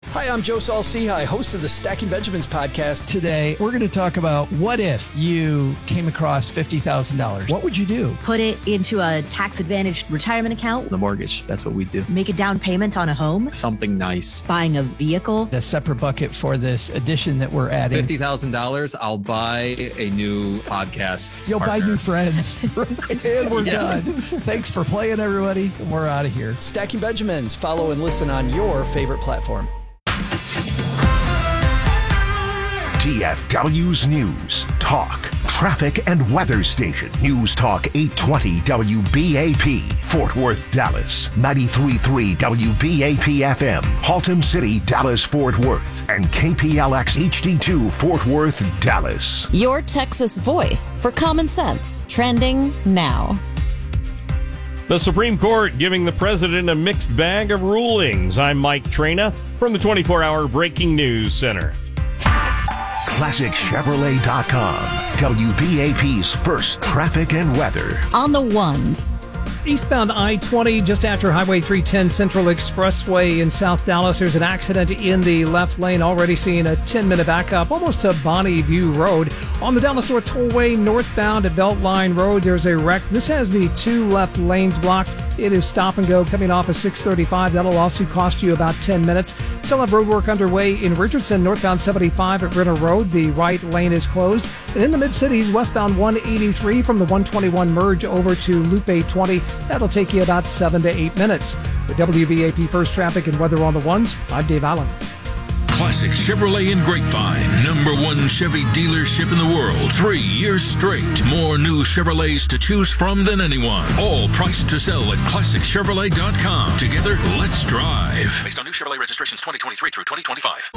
Hi, I'm Joe Saul-Sehy, host of the Stacking Benjamins podcast. Today, we're going to talk about what if you came across $50,000? What would you do? Put it into a tax-advantaged retirement account. The mortgage, that's what we do. Make a down payment on a home. Something nice. Buying a vehicle. A separate bucket for this addition that we're adding. $50,000, I'll buy a new podcast You'll partner. buy new friends. And we're done. Thanks for playing, everybody. We're out of here. Stacking Benjamins. Follow and listen on your favorite platform. DFW's News, Talk, Traffic and Weather Station. News Talk 820 WBAP, Fort Worth, Dallas. 93.3 WBAP FM, Haltom City, Dallas, Fort Worth. And KPLX HD2, Fort Worth, Dallas. Your Texas voice for common sense. Trending now. The Supreme Court giving the president a mixed bag of rulings. I'm Mike Traina from the 24-hour Breaking News Center. ClassicChevrolet.com, WBAP's first traffic and weather. On the ones. Eastbound I-20 just after Highway 310 Central Expressway in South Dallas. There's an accident in the left lane. Already seeing a 10-minute backup almost to Bonnie View Road. On the Dallas North Tollway northbound at Beltline Road, there's a wreck. This has the two left lanes blocked. It is stop and go coming off of 635. That'll also cost you about 10 minutes. Still have road work underway in Richardson, northbound 75 at Ritter Road. The right lane is closed. And in the mid-cities, westbound 183 from the 121 merge over to Loop 820. That'll take you about 7 to 8 minutes. The WBAP First Traffic and Weather on the Ones, I'm Dave Allen. Classic Chevrolet in Grapevine, #1 Chevy dealership in the world. 3 years straight. More new Chevrolets to choose from than anyone. All priced to sell at ClassicChevrolet.com. Together, let's drive. Based on new Chevrolet registrations 2023 through 2025.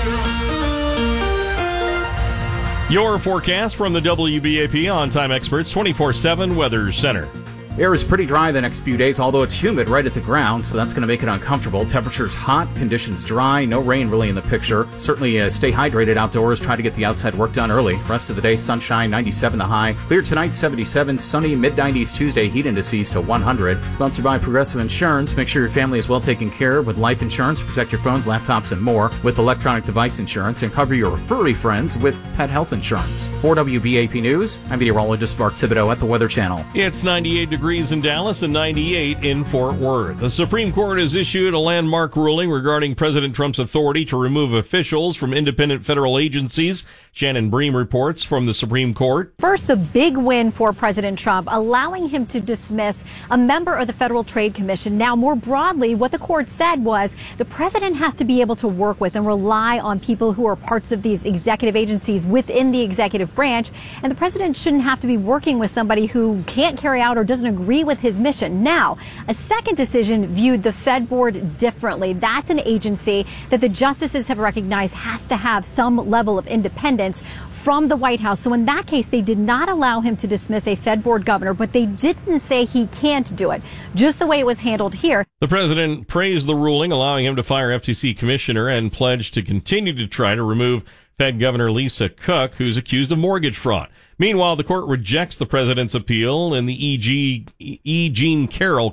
Your forecast from the WBAP On-Time Experts 24/7 Weather Center. Air is pretty dry the next few days, although it's humid right at the ground, so that's going to make it uncomfortable. Temperatures hot, conditions dry, no rain really in the picture. Certainly stay hydrated outdoors, try to get the outside work done early. Rest of the day, sunshine, 97 the high. Clear tonight, 77, sunny, mid-90s Tuesday, heat indices to 100. Sponsored by Progressive Insurance. Make sure your family is well taken care of with life insurance. Protect your phones, laptops, and more with electronic device insurance, and cover your furry friends with pet health insurance. For WBAP News, I'm meteorologist Mark Thibodeau at the Weather Channel. It's 98 degrees in Dallas and 98 in Fort Worth. The Supreme Court has issued a landmark ruling regarding President Trump's authority to remove officials from independent federal agencies. Shannon Bream reports from the Supreme Court. First, the big win for President Trump, allowing him to dismiss a member of the Federal Trade Commission. Now, more broadly, what the court said was the president has to be able to work with and rely on people who are parts of these executive agencies within the executive branch, and the president shouldn't have to be working with somebody who can't carry out or doesn't agree with his mission. Now, a second decision viewed the Fed Board differently. That's an agency that the justices have recognized has to have some level of independence from the White House. So in that case, they did not allow him to dismiss a Fed Board governor, but they didn't say he can't do it, just the way it was handled here. The president praised the ruling, allowing him to fire FTC commissioner, and pledged to continue to try to remove Fed Governor Lisa Cook, who's accused of mortgage fraud. Meanwhile, the court rejects the president's appeal in the E. Jean Carroll